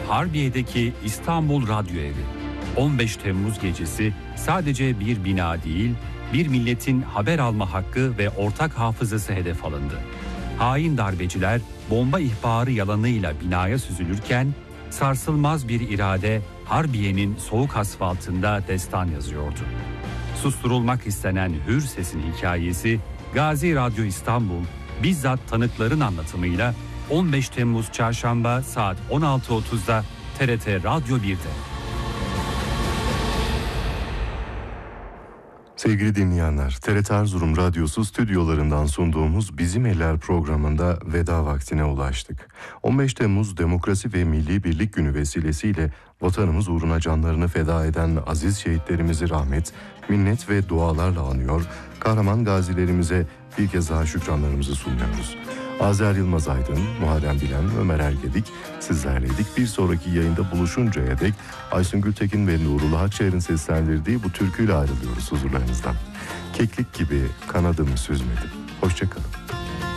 Harbiye'deki İstanbul Radyo Evi. 15 Temmuz gecesi sadece bir bina değil, bir milletin haber alma hakkı ve ortak hafızası hedef alındı. Hain darbeciler bomba ihbarı yalanıyla binaya süzülürken sarsılmaz bir irade Harbiye'nin soğuk asfaltında destan yazıyordu. Susturulmak istenen hür sesin hikayesi Gazi Radyo İstanbul bizzat tanıkların anlatımıyla 15 Temmuz Çarşamba saat 16.30'da TRT Radyo 1'de. Sevgili dinleyenler, TRT Erzurum Radyosu stüdyolarından sunduğumuz Bizim Eller programında veda vaktine ulaştık. 15 Temmuz Demokrasi ve Milli Birlik Günü vesilesiyle vatanımız uğruna canlarını feda eden aziz şehitlerimizi rahmet, minnet ve dualarla anıyor, kahraman gazilerimize bir kez daha şükranlarımızı sunuyoruz. Azer Yılmaz Aydın, Muharrem Bilen, Ömer Ergedik sizlerleydik. Bir sonraki yayında buluşuncaya dek Aysun Gültekin ve Nurullah Akşehir'in seslendirdiği bu türküyle ayrılıyoruz huzurlarınızdan. Keklik gibi kanadım süzmedim. Hoşça kalın.